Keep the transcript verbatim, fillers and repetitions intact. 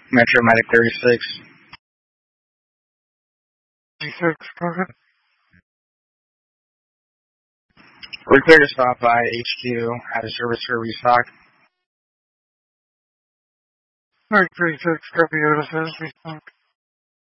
Metro Medic thirty-six. thirty-six, go ahead. We're clear to stop by H Q at a service for restock. Alright, thirty-six, copy, Otis, restock.